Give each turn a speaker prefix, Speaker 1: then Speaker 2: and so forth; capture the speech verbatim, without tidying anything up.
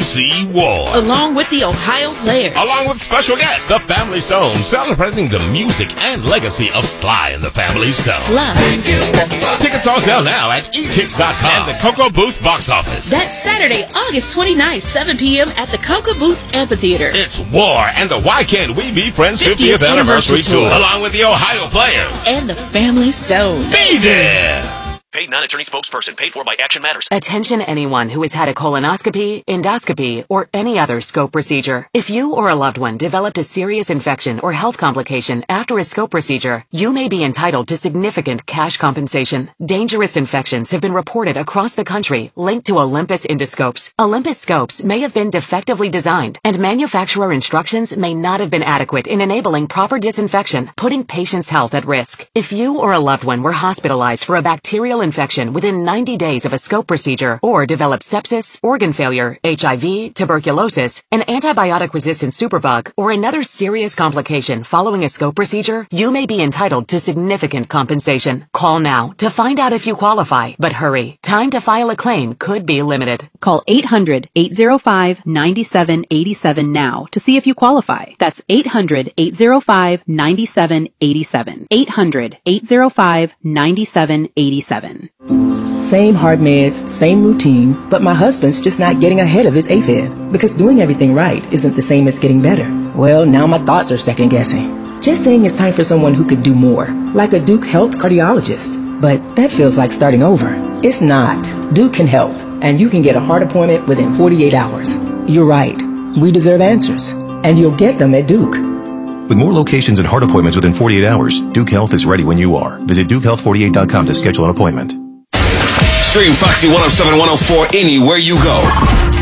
Speaker 1: C. Ward.
Speaker 2: Along with the Ohio Players.
Speaker 1: Along with special guests, the Family Stone, celebrating the music and legacy of Sly and the Family Stone.
Speaker 2: Sly.
Speaker 1: Tickets on sale now at e tix dot com and the Cocoa Booth box office.
Speaker 2: That's Saturday, August twenty-ninth, seven p.m. at the Cocoa Booth Amphitheater.
Speaker 1: It's War and the Why Can't We Be Friends fiftieth, fiftieth Anniversary Tour. Along with the Ohio Players.
Speaker 2: And the Family Stone.
Speaker 1: Be there!
Speaker 3: Paid non-attorney spokesperson. Paid for by Action Matters.
Speaker 4: Attention anyone who has had a colonoscopy, endoscopy, or any other scope procedure. If you or a loved one developed a serious infection or health complication after a scope procedure, you may be entitled to significant cash compensation. Dangerous infections have been reported across the country linked to Olympus endoscopes. Olympus scopes may have been defectively designed, and manufacturer instructions may not have been adequate in enabling proper disinfection, putting patients' health at risk. If you or a loved one were hospitalized for a bacterial infection within ninety days of a scope procedure, or developed sepsis, organ failure, H I V, tuberculosis, an antibiotic-resistant superbug, or another serious complication following a scope procedure, you may be entitled to significant compensation. Call now to find out if you qualify, but hurry. Time to file a claim could be limited.
Speaker 5: Call eight hundred, eight oh five, nine seven eight seven now to see if you qualify. That's eight hundred, eight oh five, nine seven eight seven. eight hundred, eight oh five, nine seven eight seven.
Speaker 6: Same hard meds, same routine, but my husband's just not getting ahead of his AFib. Because doing everything right isn't the same as getting better. Well, now my thoughts are second guessing. Just saying it's time for someone who could do more, like a Duke Health cardiologist. But that feels like starting over. It's not. Duke can help, and you can get a heart appointment within forty-eight hours. You're right. We deserve answers, and you'll get them at Duke.
Speaker 7: With more locations and heart appointments within forty-eight hours, Duke Health is ready when you are. Visit duke health forty-eight dot com to schedule an appointment.
Speaker 8: Stream Foxy one oh seven, one oh four anywhere you go.